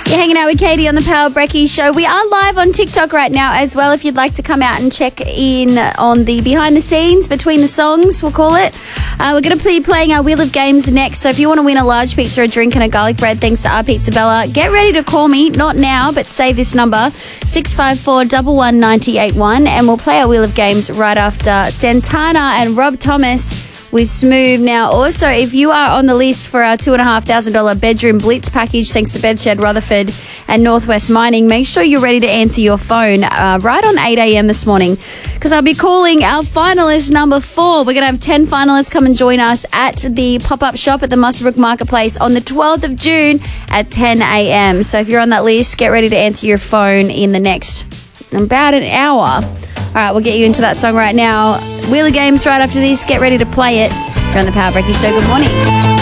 You're hanging out with Katie on the Power Brecky Show. We are live on TikTok right now as well if you'd like to come out and check in on the behind the scenes, between the songs, we'll call it. We're going to be playing our Wheel of Games next, so if you want to win a large pizza, a drink and a garlic bread thanks to our Pizza Bella, get ready to call me, not now, but save this number, 654 11981, and we'll play our Wheel of Games right after Santana and Rob Thomas with Smooth. Now, also, if you are on the list for our $2,500 bedroom blitz package, thanks to Bedshed Rutherford and Northwest Mining, make sure you're ready to answer your phone right on 8 a.m. this morning, because I'll be calling our finalist number 4. We're going to have 10 finalists come and join us at the pop-up shop at the Muswellbrook Marketplace on the 12th of June at 10 a.m. So if you're on that list, get ready to answer your phone in the next about an hour. All right, we'll get you into that song right now. Wheel of Games right after this. Get ready to play it. You're on the Power Brecky Show. Good morning.